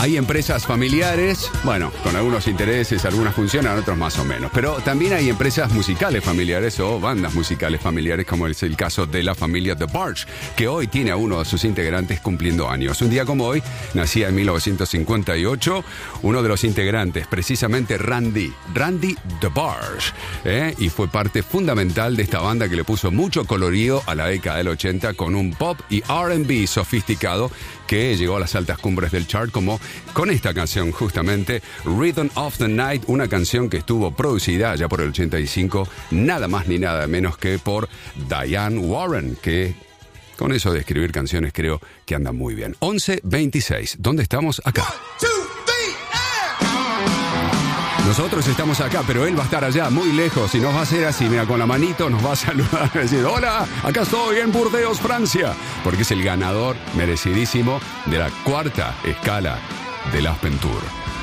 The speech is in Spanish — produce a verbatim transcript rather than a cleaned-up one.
Hay empresas familiares, bueno, con algunos intereses, algunas funcionan, otros más o menos. Pero también hay empresas musicales familiares o bandas musicales familiares, como es el caso de la familia The Barge, que hoy tiene a uno de sus integrantes cumpliendo años. Un día como hoy, nacía en mil novecientos cincuenta y ocho, uno de los integrantes, precisamente Randy, Randy The Barge, ¿eh? y fue parte fundamental de esta banda que le puso mucho colorido a la década del ochenta con un pop y R and B sofisticado que llegó a las altas cumbres del chart, como con esta canción justamente, Rhythm of the Night, una canción que estuvo producida ya por el ochenta y cinco, nada más ni nada menos que por Diane Warren, que con eso de escribir canciones creo que anda muy bien. once veintiséis, ¿dónde estamos? Acá. Nosotros estamos acá, pero él va a estar allá, muy lejos, y nos va a hacer así, mira, con la manito nos va a saludar y decir, hola, acá estoy en Burdeos, Francia, porque es el ganador merecidísimo de la cuarta escala del Aspen Tour.